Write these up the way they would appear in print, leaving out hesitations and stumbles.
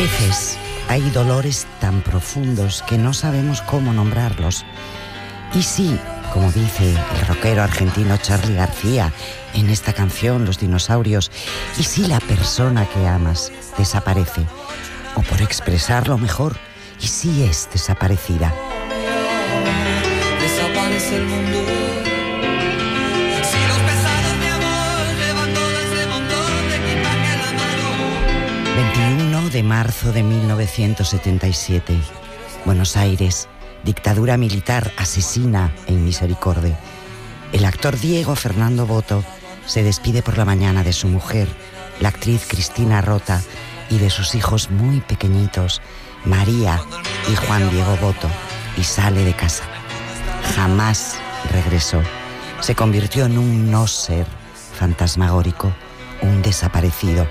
veces hay dolores tan profundos que no sabemos cómo nombrarlos. Y sí, como dice el rockero argentino Charly García en esta canción Los dinosaurios, y si la persona que amas desaparece, o por expresarlo mejor, y si es desaparecida. Desaparece el mundo. Si los pesados, mi amor, llevan todo ese montón de equipaje en la mano. 21 de marzo de 1977, Buenos Aires. Dictadura militar asesina e inmisericorde. El actor Diego Fernando Botto se despide por la mañana de su mujer, la actriz Cristina Rota, y de sus hijos muy pequeñitos, María y Juan Diego Botto, y sale de casa. Jamás regresó. Se convirtió en un no ser fantasmagórico, un desaparecido.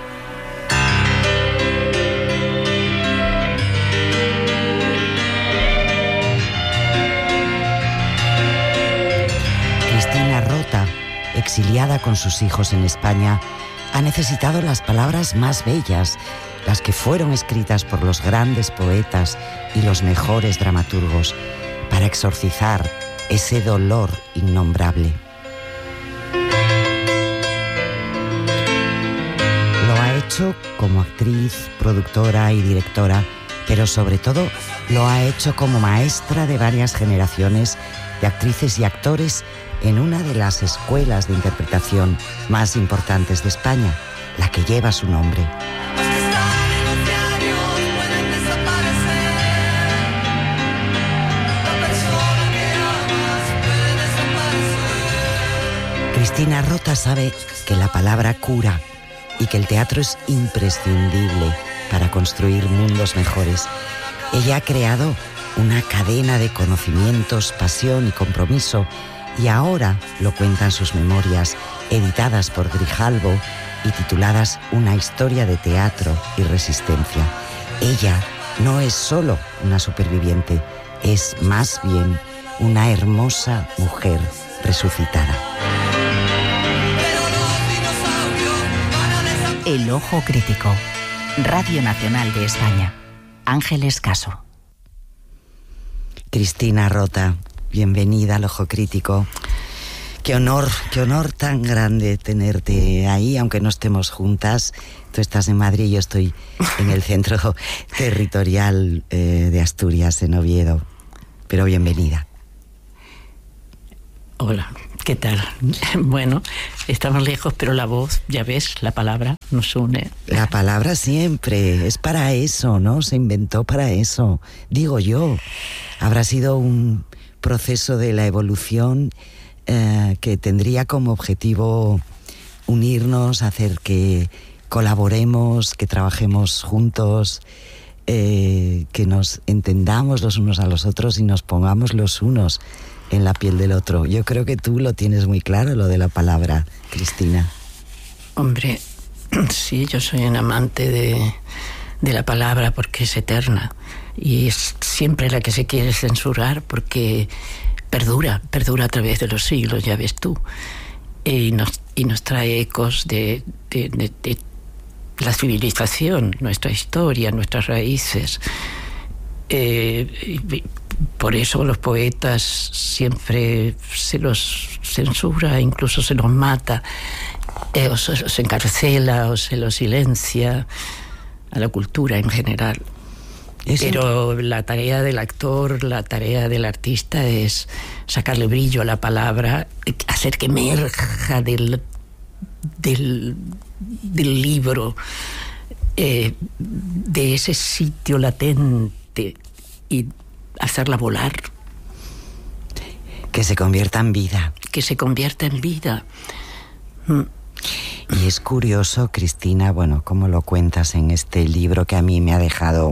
Cristina Rota, exiliada con sus hijos en España, ha necesitado las palabras más bellas, las que fueron escritas por los grandes poetas y los mejores dramaturgos, para exorcizar ese dolor innombrable. Lo ha hecho como actriz, productora y directora, pero sobre todo lo ha hecho como maestra de varias generaciones de actrices y actores en una de las escuelas de interpretación más importantes de España, la que lleva su nombre. Los que están en los diarios pueden desaparecer. La persona que amas puede desaparecer. Cristina Rota sabe que la palabra cura y que el teatro es imprescindible para construir mundos mejores. Ella ha creado una cadena de conocimientos, pasión y compromiso, y ahora lo cuentan sus memorias, editadas por Grijalbo y tituladas Una historia de teatro y resistencia. Ella no es solo una superviviente, es más bien una hermosa mujer resucitada. El Ojo Crítico. Radio Nacional de España. Ángeles Caso. Cristina Rota, bienvenida al Ojo Crítico. Qué honor tan grande tenerte ahí, aunque no estemos juntas. Tú estás en Madrid y yo estoy en el centro territorial de Asturias, en Oviedo. Pero bienvenida. Hola, ¿qué tal? Bueno, estamos lejos, pero la voz, ya ves, la palabra nos une. La palabra siempre, es para eso, ¿no? Se inventó para eso, digo yo. Habrá sido un proceso de la evolución que tendría como objetivo unirnos, hacer que colaboremos, que trabajemos juntos, que nos entendamos los unos a los otros y nos pongamos los unos en la piel del otro. Yo creo que tú lo tienes muy claro, lo de la palabra, Cristina. Hombre, sí, yo soy un amante de la palabra porque es eterna y es siempre la que se quiere censurar porque perdura a través de los siglos, ya ves tú, y nos trae ecos de la civilización, nuestra historia, nuestras raíces. Por eso los poetas siempre se los censura, incluso se los mata, o se los encarcela o se los silencia, a la cultura en general. Pero la tarea del actor, la tarea del artista es sacarle brillo a la palabra, hacer que emerja del libro, de ese sitio latente, y hacerla volar. Que se convierta en vida. Que se convierta en vida. Y es curioso, Cristina, bueno, cómo lo cuentas en este libro que a mí me ha dejado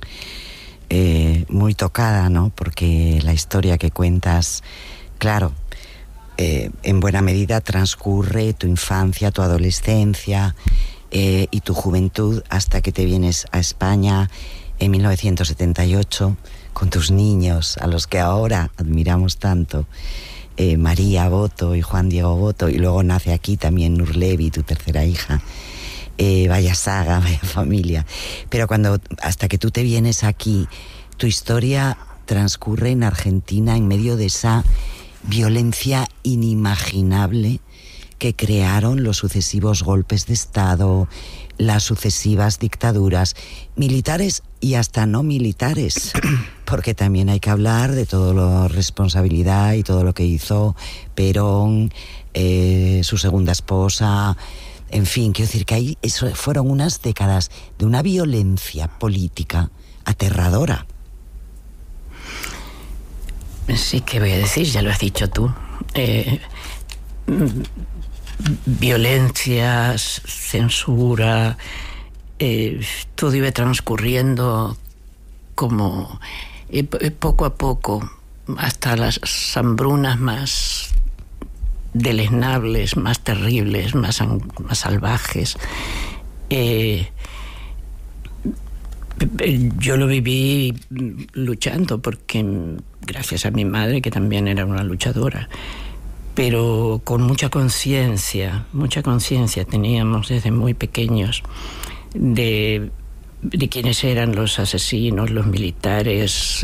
muy tocada, ¿no? Porque la historia que cuentas, claro, en buena medida transcurre tu infancia, tu adolescencia y tu juventud hasta que te vienes a España en 1978 con tus niños, a los que ahora admiramos tanto, María Botto y Juan Diego Botto, y luego nace aquí también Nur Levi, tu tercera hija. Vaya saga, vaya familia. Pero hasta que tú te vienes aquí, tu historia transcurre en Argentina en medio de esa violencia inimaginable que crearon los sucesivos golpes de Estado, las sucesivas dictaduras, militares y hasta no militares, porque también hay que hablar de toda la responsabilidad y todo lo que hizo Perón, su segunda esposa. En fin, quiero decir que ahí fueron unas décadas de una violencia política aterradora. Sí, ¿qué voy a decir? Ya lo has dicho tú. Violencias, censura, todo iba transcurriendo como poco a poco, hasta las hambrunas más deleznables, más terribles, más salvajes. Yo lo viví luchando, porque gracias a mi madre, que también era una luchadora, pero con mucha conciencia teníamos desde muy pequeños de quiénes eran los asesinos, los militares,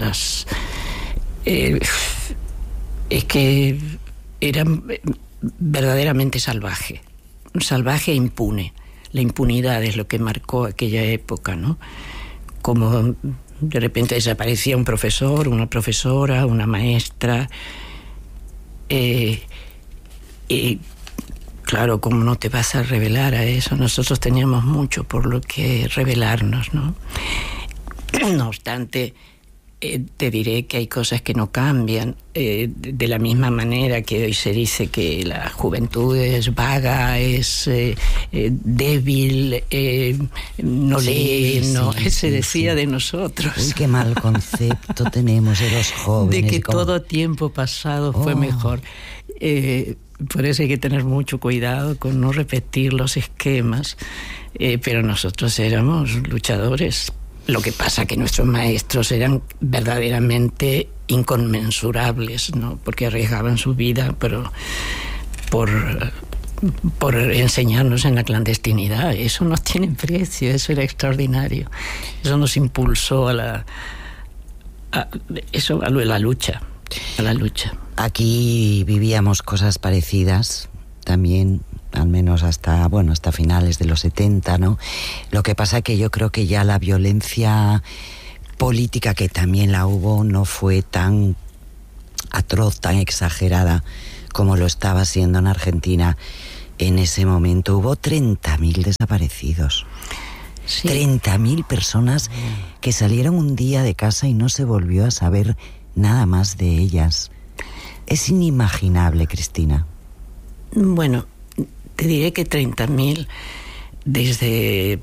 es que eran verdaderamente salvaje e impune. La impunidad es lo que marcó aquella época, ¿no? Como de repente desaparecía un profesor, una profesora, una maestra. Y claro, ¿cómo no te vas a revelar a eso? Nosotros teníamos mucho por lo que revelarnos, ¿no? No obstante, te diré que hay cosas que no cambian, de la misma manera que hoy se dice que la juventud es vaga, es débil, no lee, se decía de nosotros. Uy, qué mal concepto tenemos de los jóvenes. De que todo tiempo pasado fue mejor. Por eso hay que tener mucho cuidado con no repetir los esquemas, pero nosotros éramos luchadores. Lo que pasa que nuestros maestros eran verdaderamente inconmensurables, ¿no? Porque arriesgaban su vida, pero por enseñarnos en la clandestinidad. Eso no tiene precio, eso era extraordinario. Eso nos impulsó a la lucha. Aquí vivíamos cosas parecidas también, al menos hasta finales de los 70, ¿no? Lo que pasa que yo creo que ya la violencia política, que también la hubo, no fue tan atroz, tan exagerada como lo estaba siendo en Argentina. En ese momento hubo 30.000 desaparecidos. Sí. 30.000 personas que salieron un día de casa y no se volvió a saber nada más de ellas. Es inimaginable, Cristina. Bueno, te diré que 30.000 desde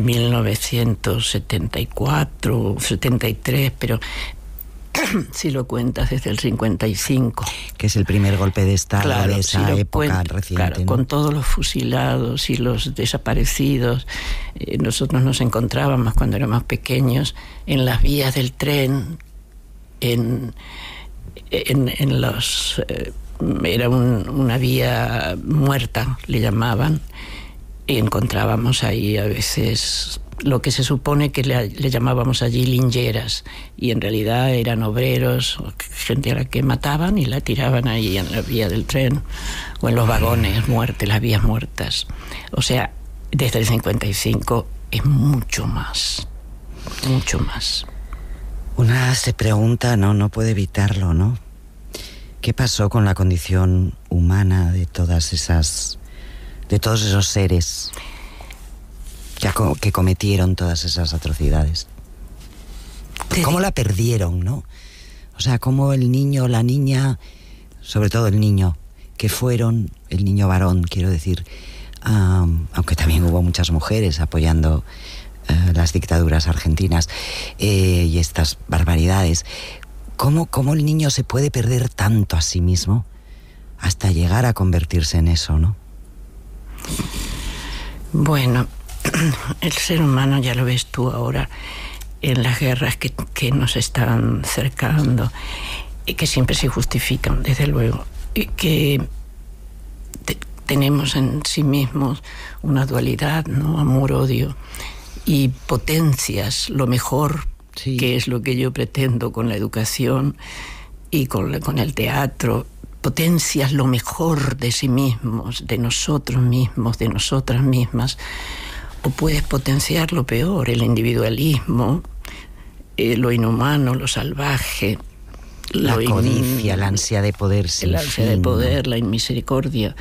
1974, 73, pero si lo cuentas desde el 55. Que es el primer golpe de Estado, claro, de esa época reciente. Claro, ¿no? Con todos los fusilados y los desaparecidos. Nosotros nos encontrábamos cuando éramos pequeños en las vías del tren, en los... era una vía muerta, le llamaban, y encontrábamos ahí a veces lo que se supone que le llamábamos allí lincheras, y en realidad eran obreros, gente a la que mataban y la tiraban ahí en la vía del tren o en los vagones las vías muertas. O sea, desde el 55 es mucho más. Una se pregunta, no puede evitarlo, ¿no? ¿Qué pasó con la condición humana de todos esos seres que cometieron todas esas atrocidades? ¿Cómo la perdieron, no? O sea, cómo el niño, la niña, sobre todo el niño, que fueron, el niño varón, quiero decir, aunque también hubo muchas mujeres apoyando las dictaduras argentinas y estas barbaridades. ¿Cómo el niño se puede perder tanto a sí mismo hasta llegar a convertirse en eso, no? Bueno, el ser humano, ya lo ves tú ahora, en las guerras que nos están cercando, y que siempre se justifican, desde luego, y que tenemos en sí mismos una dualidad, ¿no? Amor-odio, y potencias lo mejor, sí, que es lo que yo pretendo con la educación y con el teatro. Potencias lo mejor de sí mismos, de nosotros mismos, de nosotras mismas, o puedes potenciar lo peor, el individualismo, lo inhumano, lo salvaje, la codicia, la ansia de poder, la ansia de poder, la inmisericordia.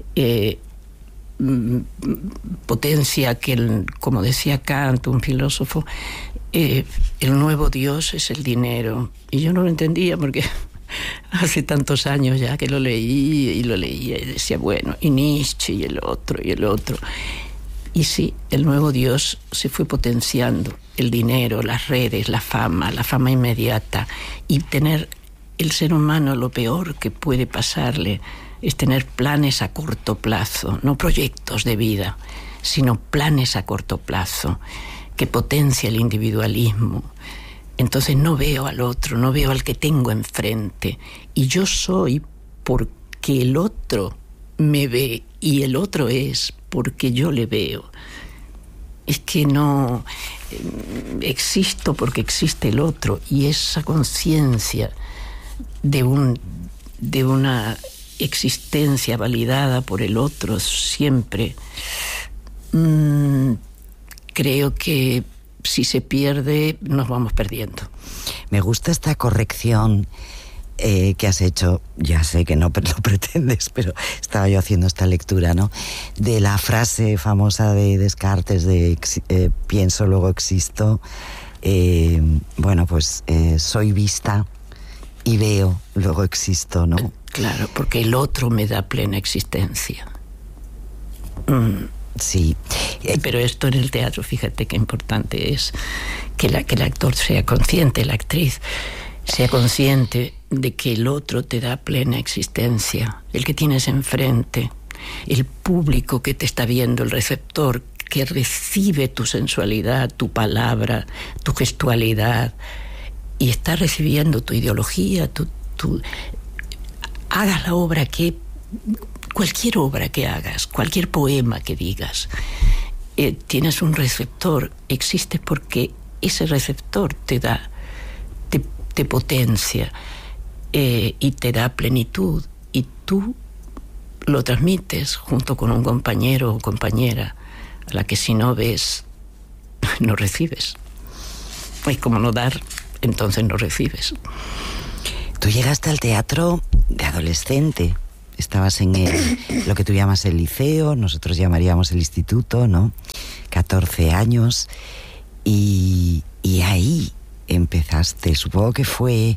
Potencia que, como decía Kant, un filósofo, el nuevo Dios es el dinero. Y yo no lo entendía porque hace tantos años ya que lo leí y decía, bueno, y Nietzsche y el otro. Y sí, el nuevo Dios se fue potenciando, el dinero, las redes, la fama inmediata, y tener el ser humano, lo peor que puede pasarle es tener planes a corto plazo, no proyectos de vida, sino planes a corto plazo, que potencia el individualismo. Entonces no veo al otro, no veo al que tengo enfrente, y yo soy porque el otro me ve, y el otro es porque yo le veo. Es que no existo porque existe el otro, y esa conciencia de una existencia validada por el otro siempre, creo que si se pierde, nos vamos perdiendo. Me gusta esta corrección que has hecho. Ya sé que no lo pretendes, pero estaba yo haciendo esta lectura, ¿no? De la frase famosa de Descartes de pienso, luego existo. Bueno, pues soy vista y veo, luego existo, ¿no? Claro, porque el otro me da plena existencia. Sí. Pero esto en el teatro, fíjate qué importante es que el actor sea consciente, la actriz sea consciente de que el otro te da plena existencia, el que tienes enfrente, el público que te está viendo, el receptor que recibe tu sensualidad, tu palabra, tu gestualidad, y está recibiendo tu ideología, hagas la obra cualquier obra que hagas, cualquier poema que digas, tienes un receptor, existe porque ese receptor te potencia y te da plenitud, y tú lo transmites junto con un compañero o compañera a la que si no ves, no recibes. Es como no dar, entonces no recibes. Tú llegaste al teatro de adolescente. Estabas en lo que tú llamas el liceo, nosotros llamaríamos el instituto, ¿no? 14 años. Y ahí empezaste. Supongo que fue,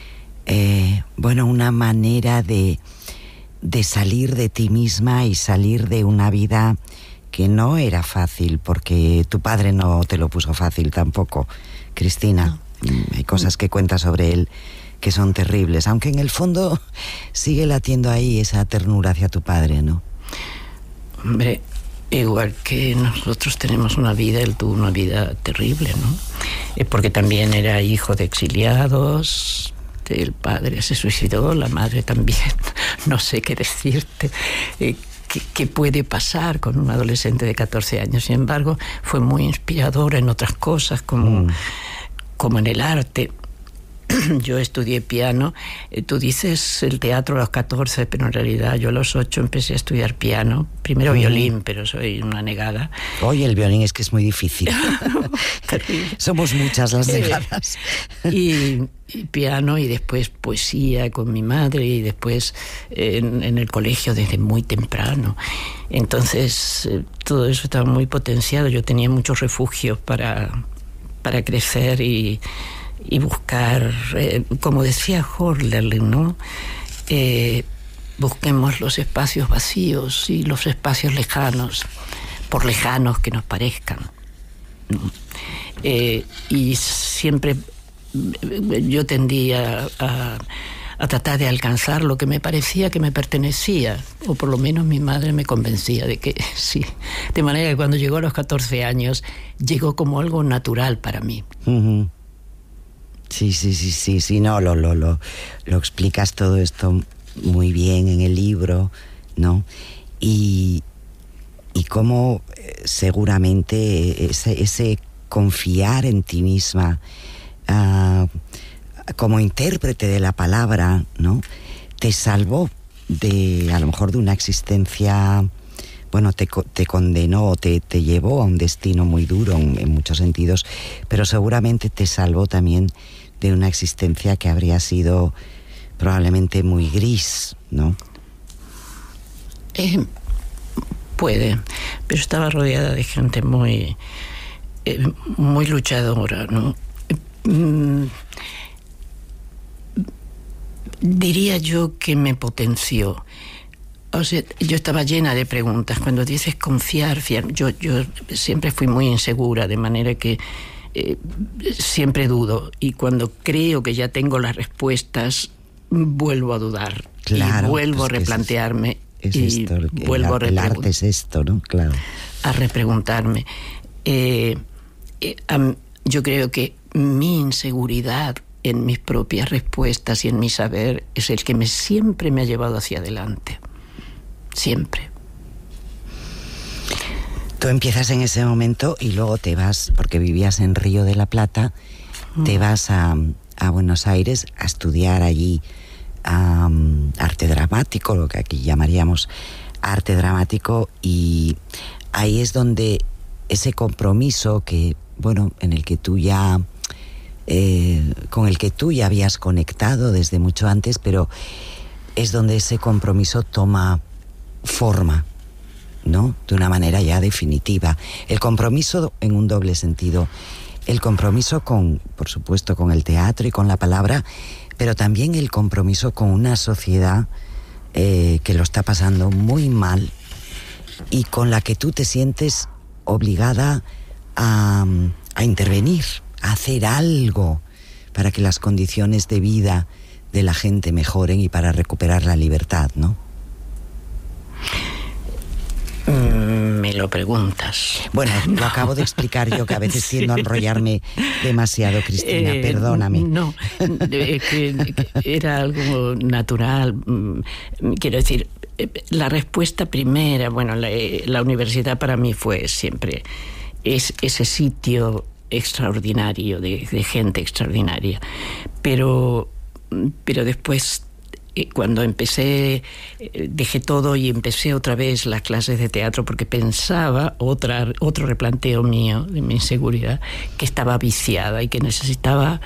una manera de salir de ti misma y salir de una vida que no era fácil, porque tu padre no te lo puso fácil tampoco, Cristina. No. Hay cosas que cuentas sobre él que son terribles, aunque en el fondo sigue latiendo ahí esa ternura hacia tu padre, ¿no? Hombre, igual que nosotros tenemos una vida, él tuvo una vida terrible, ¿no? Porque también era hijo de exiliados, el padre se suicidó, la madre también, no sé qué decirte. ¿Qué puede pasar con un adolescente de 14 años? Sin embargo, fue muy inspiradora en otras cosas, como en el arte. Yo estudié piano. Tú dices el teatro a los 14, pero en realidad yo a los 8 empecé a estudiar piano. Primero violín, pero soy una negada. Oye, el violín es que es muy difícil. Somos muchas las negadas. Y piano, y después poesía con mi madre, y después en el colegio desde muy temprano. Entonces todo eso estaba muy potenciado. Yo tenía muchos refugios para crecer y buscar, como decía Hölderlin, ¿no? Busquemos los espacios vacíos y los espacios lejanos, por lejanos que nos parezcan, ¿no? Y siempre yo tendía a tratar de alcanzar lo que me parecía que me pertenecía, o por lo menos mi madre me convencía de que sí. De manera que cuando llegó a los 14 años, llegó como algo natural para mí. Uh-huh. Sí, no, lo explicas todo esto muy bien en el libro, ¿no? y cómo seguramente ese confiar en ti misma como intérprete de la palabra, ¿no?, te salvó de, a lo mejor, de una existencia, bueno, te condenó, te llevó a un destino muy duro en muchos sentidos, pero seguramente te salvó también de una existencia que habría sido probablemente muy gris, ¿no? Puede, pero estaba rodeada de gente muy luchadora, ¿no? Diría yo que me potenció. O sea, yo estaba llena de preguntas. Cuando dices confiar, yo siempre fui muy insegura, de manera que siempre dudo. Y cuando creo que ya tengo las respuestas, vuelvo a dudar. Claro, y vuelvo pues a replantearme. Es y esto, vuelvo a el arte es esto, ¿no? Claro. A repreguntarme. Yo creo que mi inseguridad en mis propias respuestas y en mi saber es el que siempre me ha llevado hacia adelante. Siempre. Tú empiezas en ese momento y luego te vas, porque vivías en Río de la Plata, te vas a Buenos Aires a estudiar allí arte dramático, lo que aquí llamaríamos arte dramático, y ahí es donde ese compromiso que, bueno, en el que tú ya con el que tú ya habías conectado desde mucho antes, pero es donde ese compromiso toma forma, ¿no?, de una manera ya definitiva. El compromiso en un doble sentido. El compromiso con, por supuesto, con el teatro y con la palabra, pero también el compromiso con una sociedad que lo está pasando muy mal y con la que tú te sientes obligada a intervenir, a hacer algo para que las condiciones de vida de la gente mejoren y para recuperar la libertad, ¿no? Me lo preguntas. Bueno, lo acabo de explicar yo, que a veces tiendo a enrollarme demasiado, Cristina, perdóname. No, que era algo natural. Quiero decir, la respuesta primera, bueno, la universidad para mí fue siempre ese sitio extraordinario, de gente extraordinaria. Pero después, cuando empecé, dejé todo y empecé otra vez las clases de teatro porque pensaba, otro replanteo mío de mi inseguridad, que estaba viciada y que necesitaba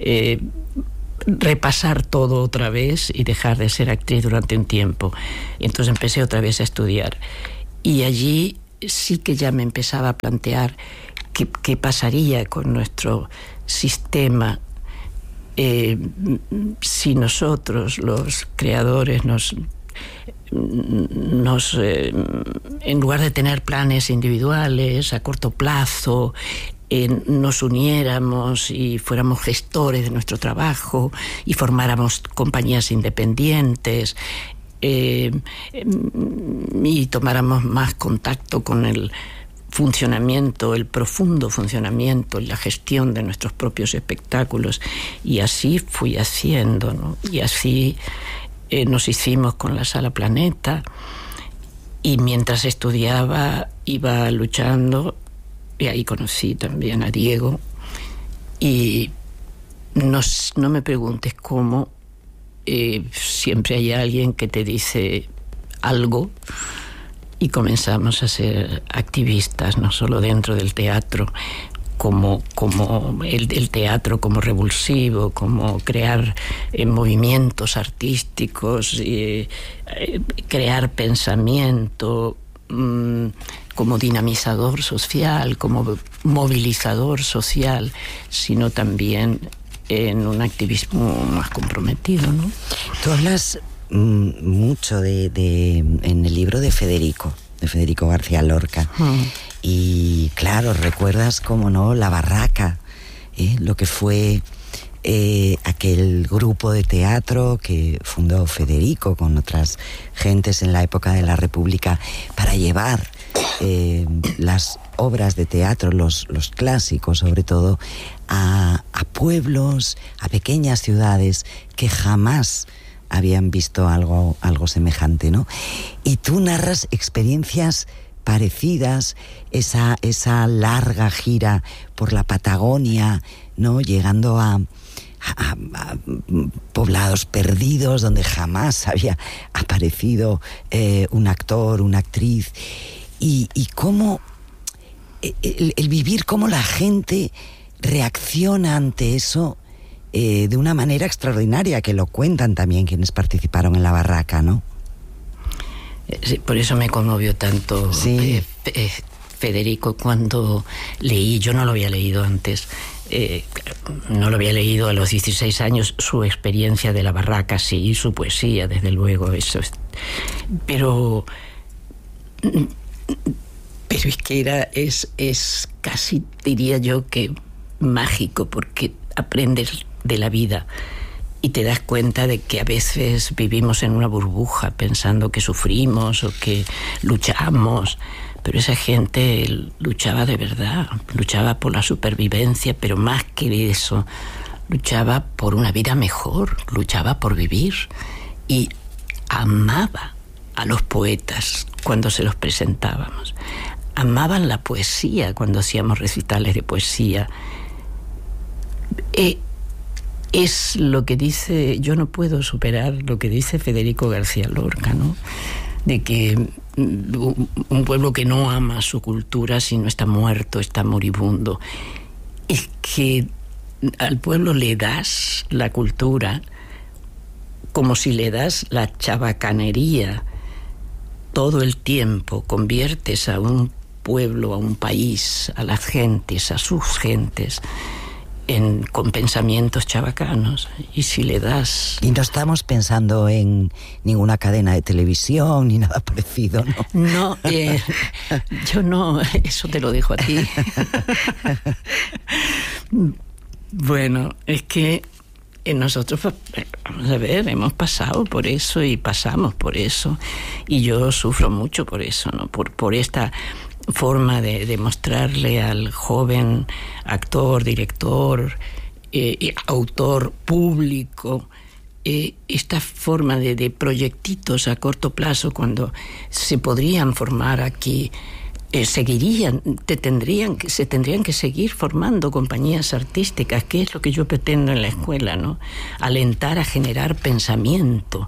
repasar todo otra vez y dejar de ser actriz durante un tiempo. Y entonces empecé otra vez a estudiar. Y allí sí que ya me empezaba a plantear qué pasaría con nuestro sistema si nosotros, los creadores, en lugar de tener planes individuales a corto plazo, nos uniéramos y fuéramos gestores de nuestro trabajo y formáramos compañías independientes y tomáramos más contacto con el funcionamiento, el profundo funcionamiento y la gestión de nuestros propios espectáculos. Y así fui haciendo, ¿no? Y así nos hicimos con la Sala Planeta, y mientras estudiaba iba luchando, y ahí conocí también a Diego. Y no me preguntes cómo, siempre hay alguien que te dice algo, y comenzamos a ser activistas, no solo dentro del teatro, como el teatro como revulsivo, como crear movimientos artísticos, crear pensamiento, como dinamizador social, como movilizador social, sino también en un activismo más comprometido, ¿no? Tú hablas mucho en el libro de Federico García Lorca. Y claro, recuerdas, cómo no, La Barraca, lo que fue aquel grupo de teatro que fundó Federico con otras gentes en la época de la República para llevar las obras de teatro, los clásicos sobre todo, a pueblos, a pequeñas ciudades que jamás habían visto algo semejante, ¿no? Y tú narras experiencias parecidas, esa larga gira por la Patagonia, ¿no? Llegando a poblados perdidos donde jamás había aparecido un actor, una actriz, y cómo el vivir, cómo la gente reacciona ante eso de una manera extraordinaria, que lo cuentan también quienes participaron en la barraca, ¿no? Sí, por eso me conmovió tanto, sí. Federico, cuando leí, yo no lo había leído antes, no lo había leído a los 16 años, su experiencia de la barraca, sí, su poesía, desde luego, eso es, pero es que es casi, diría yo, que mágico, porque aprendes de la vida y te das cuenta de que a veces vivimos en una burbuja pensando que sufrimos o que luchamos, pero esa gente luchaba de verdad, luchaba por la supervivencia, pero más que eso, luchaba por una vida mejor, luchaba por vivir, y amaba a los poetas cuando se los presentábamos, amaban la poesía cuando hacíamos recitales de poesía. Es lo que dice, yo no puedo superar lo que dice Federico García Lorca, ¿no? De que un pueblo que no ama su cultura, sino está muerto, está moribundo. Es que al pueblo le das la cultura como si le das la chabacanería todo el tiempo, conviertes a un pueblo, a un país, a las gentes, a sus gentes, con pensamientos chabacanos, y si le das... Y no estamos pensando en ninguna cadena de televisión ni nada parecido, ¿no? No, yo no, eso te lo dejo a ti. Bueno, es que nosotros, vamos a ver, hemos pasado por eso y pasamos por eso, y yo sufro mucho por eso, ¿no? Por esta forma de mostrarle al joven actor, director, autor, público, esta forma de proyectitos a corto plazo, cuando se podrían formar aquí, se tendrían que seguir formando compañías artísticas, que es lo que yo pretendo en la escuela, ¿no? Alentar a generar pensamiento,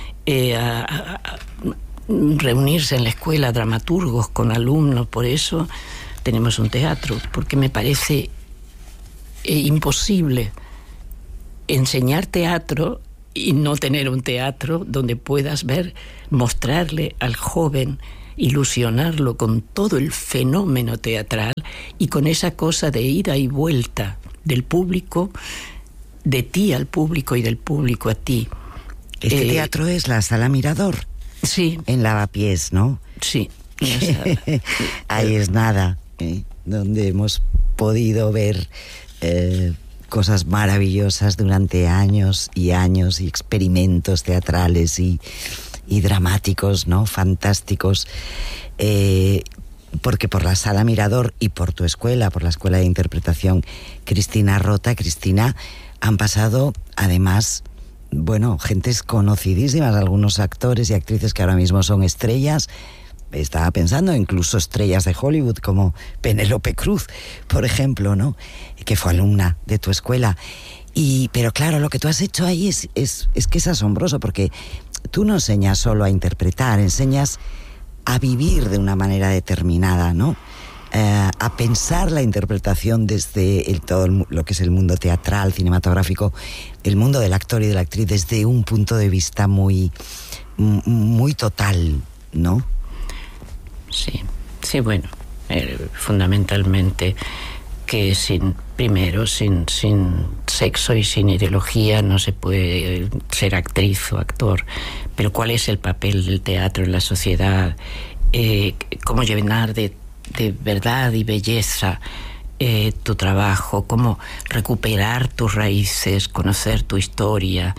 reunirse en la escuela dramaturgos con alumnos. Por eso tenemos un teatro, porque me parece imposible enseñar teatro y no tener un teatro donde puedas mostrarle al joven, ilusionarlo con todo el fenómeno teatral y con esa cosa de ida y vuelta del público, de ti al público y del público a ti. Este teatro es la Sala Mirador. Sí. En Lavapiés, ¿no? Sí. Ahí es nada, donde hemos podido ver cosas maravillosas durante años y años, y experimentos teatrales y dramáticos, ¿no? Fantásticos. Porque por la Sala Mirador y por tu escuela, por la Escuela de Interpretación Cristina Rota, Cristina, han pasado además... bueno, gentes conocidísimas, algunos actores y actrices que ahora mismo son estrellas. Estaba pensando incluso estrellas de Hollywood como Penélope Cruz, por ejemplo, ¿no? Que fue alumna de tu escuela. Pero claro, lo que tú has hecho ahí es que es asombroso, porque tú no enseñas solo a interpretar, enseñas a vivir de una manera determinada, ¿no? A pensar la interpretación desde todo lo que es el mundo teatral, cinematográfico, el mundo del actor y de la actriz, desde un punto de vista muy, muy total, ¿no? Sí, bueno, fundamentalmente que sin sexo y sin ideología no se puede ser actriz o actor, pero ¿cuál es el papel del teatro en la sociedad? ¿Cómo llenar de verdad y belleza tu trabajo? ¿Cómo recuperar tus raíces, conocer tu historia?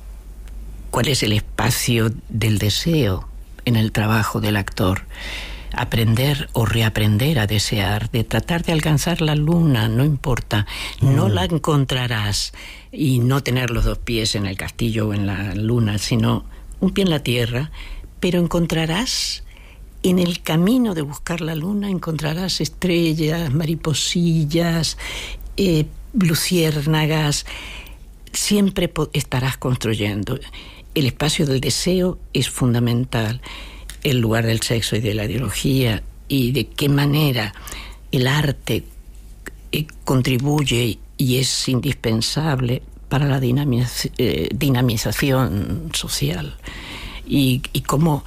¿Cuál es el espacio del deseo en el trabajo del actor? aprender o reaprender a desear, de tratar de alcanzar la luna, no importa, no la encontrarás, y no tener los 2 pies en el castillo o en la luna, sino un pie en la tierra, pero encontrarás en el camino de buscar la luna, encontrarás estrellas, mariposillas, luciérnagas, siempre estarás construyendo. El espacio del deseo es fundamental, el lugar del sexo y de la ideología, y de qué manera el arte contribuye y es indispensable para la dinamización social, y cómo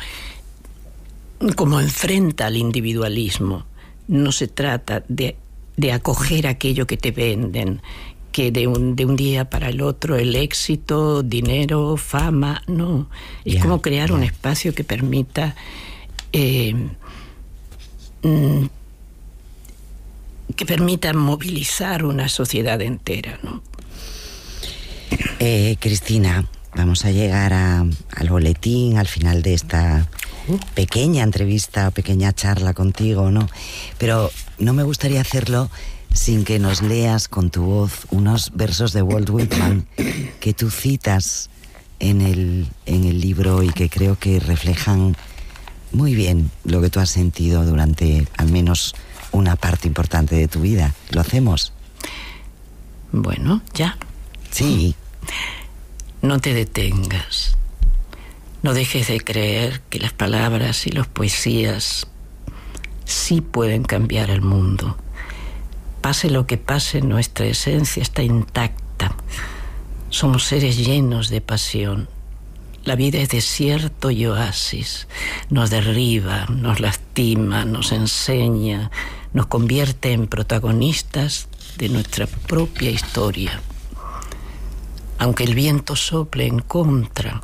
enfrenta al individualismo. No se trata de acoger aquello que te venden, que de un día para el otro el éxito, dinero, fama, no. Es como crear un espacio que permita movilizar una sociedad entera, ¿no? Cristina, vamos a llegar al boletín, al final de esta pequeña entrevista, pequeña charla contigo, ¿no? Pero no me gustaría hacerlo sin que nos leas con tu voz unos versos de Walt Whitman que tú citas en el libro y que creo que reflejan muy bien lo que tú has sentido durante al menos una parte importante de tu vida. ¿Lo hacemos? Bueno, ya. Sí. No te detengas. No dejes de creer que las palabras y las poesías sí pueden cambiar el mundo. Pase lo que pase, nuestra esencia está intacta. Somos seres llenos de pasión. La vida es desierto y oasis. Nos derriba, nos lastima, nos enseña, nos convierte en protagonistas de nuestra propia historia. Aunque el viento sople en contra,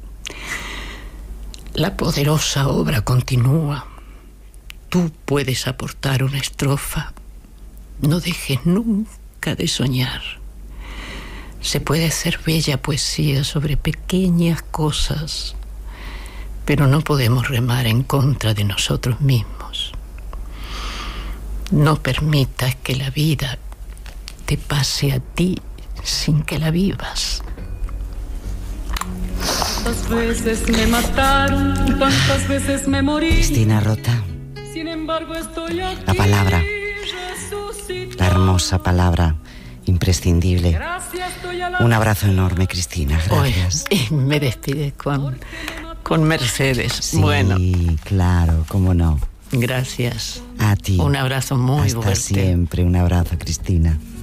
la poderosa obra continúa. Tú puedes aportar una estrofa. No dejes nunca de soñar. Se puede hacer bella poesía sobre pequeñas cosas, pero no podemos remar en contra de nosotros mismos. No permitas que la vida te pase a ti sin que la vivas. Tantas veces me mataron, tantas veces me morí. Cristina Rota. Sin embargo, estoy aquí. La palabra, la hermosa palabra, imprescindible. Un abrazo enorme, Cristina. Gracias. Oye, y me despides con Mercedes. Sí, bueno, claro, cómo no. gracias. A ti. Un abrazo muy Hasta fuerte. siempre. Un abrazo, Cristina.